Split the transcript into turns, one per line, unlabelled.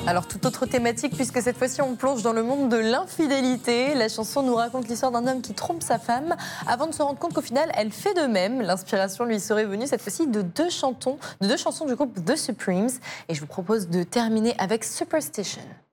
Alors, toute autre thématique, puisque cette fois-ci, on plonge dans le monde de l'infidélité. La chanson nous raconte l'histoire d'un homme qui trompe sa femme avant de se rendre compte qu'au final, elle fait de même. L'inspiration lui serait venue cette fois-ci de deux chansons du groupe The Supremes. Et je vous propose de terminer avec Superstition.